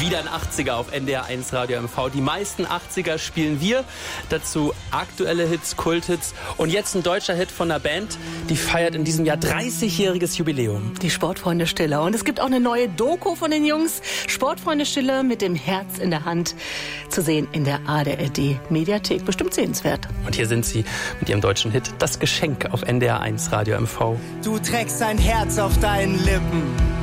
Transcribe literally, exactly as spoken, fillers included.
Wieder ein achtziger auf N D R eins Radio M V. Die meisten achtziger spielen wir. Dazu aktuelle Hits, Kulthits. Und jetzt ein deutscher Hit von einer Band, die feiert in diesem Jahr dreißigjähriges Jubiläum. Die Sportfreunde Stiller. Und es gibt auch eine neue Doku von den Jungs. Sportfreunde Stiller mit dem Herz in der Hand. Zu sehen in der A R D Mediathek. Bestimmt sehenswert. Und hier sind sie mit ihrem deutschen Hit Das Geschenk auf N D R eins Radio M V. Du trägst ein Herz auf deinen Lippen.